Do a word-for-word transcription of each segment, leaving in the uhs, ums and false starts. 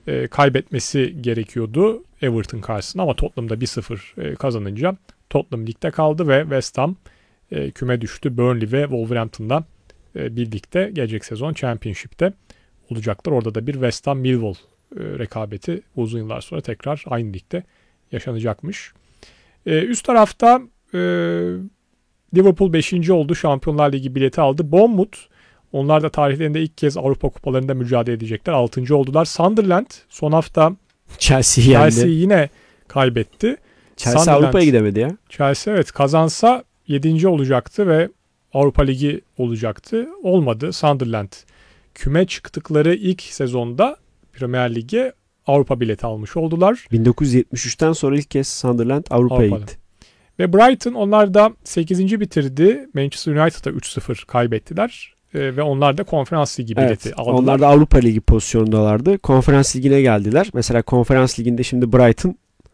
e, kaybetmesi gerekiyordu Everton karşısında ama Tottenham'da bir sıfır e, kazanınca Tottenham ligde kaldı ve West Ham e, küme düştü. Burnley ve Wolverhampton'da e, birlikte gelecek sezon Championship'te olacaklar. Orada da bir West Ham Millwall e, rekabeti uzun yıllar sonra tekrar aynı ligde yaşanacakmış. E, üst tarafta e, Liverpool beşinci oldu. Şampiyonlar Ligi bileti aldı. Bournemouth, onlar da tarihlerinde ilk kez Avrupa kupalarında mücadele edecekler. altıncı oldular. Sunderland son hafta Chelsea'yi yendi. Chelsea yine kaybetti. Chelsea Sunderland, Avrupa'ya gidemedi ya. Chelsea evet kazansa yedinci olacaktı ve Avrupa Ligi olacaktı. Olmadı. Sunderland küme çıktıkları ilk sezonda Premier Lig'e Avrupa bileti almış oldular. bin dokuz yüz yetmiş üçten sonra ilk kez Sunderland Avrupa'ya Avrupa'da gitti. Ve Brighton, onlar da sekizinci bitirdi. Manchester United'a üç sıfır kaybettiler. Ee, ve onlar da Konferans Ligi bileti Evet, aldılar. onlar da Avrupa Ligi pozisyonundalardı. Konferans Ligi'ne geldiler. Mesela Konferans Ligi'nde şimdi Brighton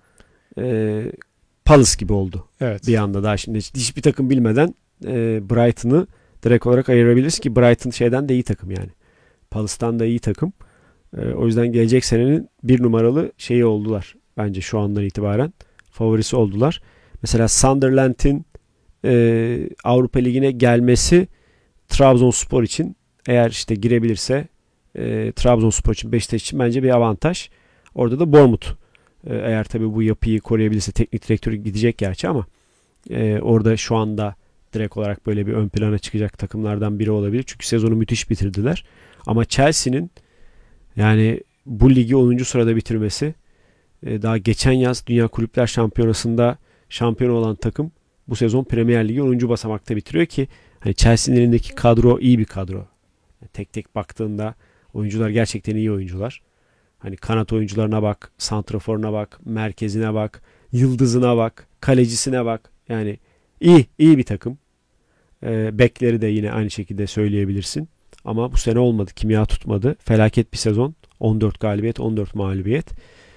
e, Palace gibi oldu. Evet. Bir anda daha şimdi hiçbir takım bilmeden e, Brighton'ı direkt olarak ayırabiliriz ki Brighton şeyden de iyi takım yani. Palace'tan da iyi takım. E, o yüzden gelecek senenin bir numaralı şeyi oldular. Bence şu andan itibaren favorisi oldular. Mesela Sunderland'in e, Avrupa Ligi'ne gelmesi Trabzonspor için, eğer işte girebilirse e, Trabzonspor için, Beşiktaş için bence bir avantaj. Orada da Bournemouth e, eğer tabii bu yapıyı koruyabilirse, teknik direktörü gidecek gerçi ama e, orada şu anda direkt olarak böyle bir ön plana çıkacak takımlardan biri olabilir. Çünkü sezonu müthiş bitirdiler. Ama Chelsea'nin yani bu ligi onuncu sırada bitirmesi, e, daha geçen yaz Dünya Kulüpler Şampiyonası'nda şampiyon olan takım bu sezon Premier Ligi onuncu basamakta bitiriyor ki hani Chelsea'nin elindeki kadro iyi bir kadro. Yani tek tek baktığında oyuncular gerçekten iyi oyuncular. Hani kanat oyuncularına bak, santraforuna bak, merkezine bak, yıldızına bak, kalecisine bak. Yani iyi, iyi bir takım. E, bekleri de yine aynı şekilde söyleyebilirsin. Ama bu sene olmadı. Kimya tutmadı. Felaket bir sezon. on dört galibiyet, on dört mağlubiyet.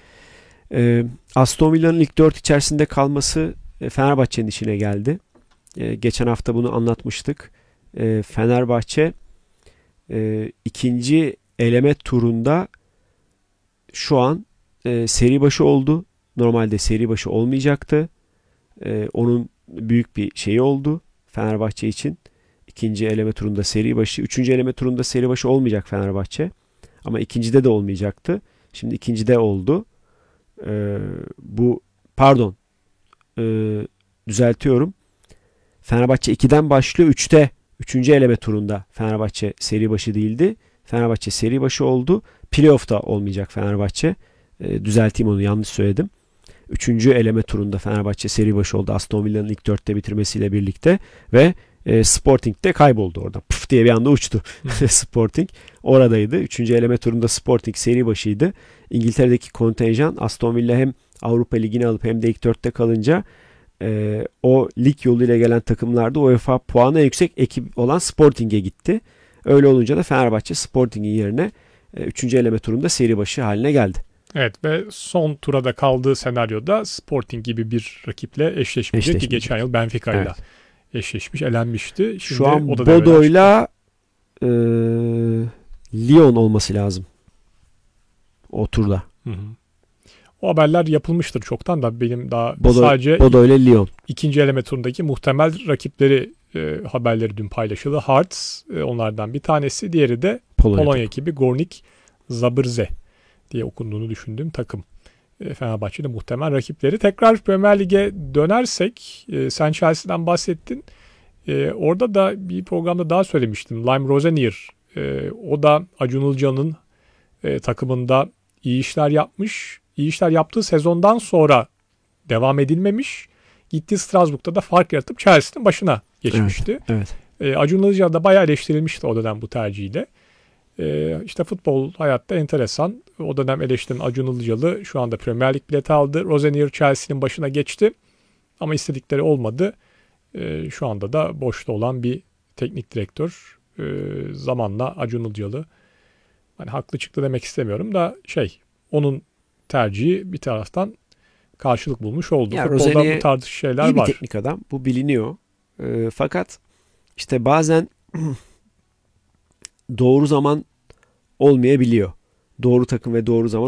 E, Aston Villa'nın ilk dört içerisinde kalması e, Fenerbahçe'nin işine geldi. E, geçen hafta bunu anlatmıştık. E, Fenerbahçe e, ikinci eleme turunda şu an e, seri başı oldu. Normalde seri başı olmayacaktı. E, onun büyük bir şeyi oldu Fenerbahçe için. İkinci eleme turunda seri başı. Üçüncü eleme turunda seri başı olmayacak Fenerbahçe. Ama ikincide de olmayacaktı. Şimdi ikincide oldu. E, bu pardon e, düzeltiyorum. Fenerbahçe ikiden başlıyor. üçte üçüncü eleme turunda Fenerbahçe seri başı değildi. Fenerbahçe seri başı oldu. Playoff'ta olmayacak Fenerbahçe. E, düzelteyim, onu yanlış söyledim. üçüncü eleme turunda Fenerbahçe seri başı oldu. Aston Villa'nın ilk dörtte bitirmesiyle birlikte ve e, Sporting de kayboldu orada. Pıf diye bir anda uçtu. Sporting oradaydı. üçüncü eleme turunda Sporting seri başıydı. İngiltere'deki kontenjan Aston Villa hem Avrupa Ligi'ni alıp hem de ilk dörtte kalınca e, o lig yoluyla gelen takımlarda UEFA puanı en yüksek ekip olan Sporting'e gitti. Öyle olunca da Fenerbahçe Sporting'in yerine üçüncü eleme turunda seri başı haline geldi. Evet ve son turada kaldığı senaryoda Sporting gibi bir rakiple eşleşmeyecek ki geçen yıl Benfica'yla evet. eşleşmiş, elenmişti. Şimdi şu an Bodo'yla e, Lyon olması lazım o turda. Hı hı. O haberler yapılmıştır çoktan da benim daha Bodo, sadece Bodo ile Lyon. ikinci eleme turundaki muhtemel rakipleri e, haberleri dün paylaşıldı. Hearts e, onlardan bir tanesi, diğeri de Polonya, Polonya ekibi Gornik Zabrze diye okunduğunu düşündüğüm takım. E, Fenerbahçe'de muhtemel rakipleri. Tekrar Premier Lig'e dönersek, e, sen Chelsea'den bahsettin. E, orada da bir programda daha söylemiştim. Lime Rosenior, e, o da Acun Ilıcalı'nın e, takımında iyi işler yapmış. İyi işler yaptığı sezondan sonra devam edilmemiş. Gitti Strasbourg'da da fark yaratıp Chelsea'nin başına geçmişti. Evet, evet. E, Acun Ilıcalı da bayağı eleştirilmişti o dönem bu tercihiyle. E, işte futbol hayatta enteresan. O dönem eleştirilen Acun Ilıcalı şu anda Premier Lig bileti aldı. Rosenior Chelsea'nin başına geçti. Ama istedikleri olmadı. E, şu anda da boşta olan bir teknik direktör. E, zamanla Acun Ilıcalı, hani haklı çıktı demek istemiyorum da şey, onun tercihi bir taraftan karşılık bulmuş oldu. Ya, Futbolda Rosenior bu tarz şeyler iyi bir var. teknik adam. Bu biliniyor. E, fakat işte bazen doğru zaman olmayabiliyor. Doğru takım ve doğru zaman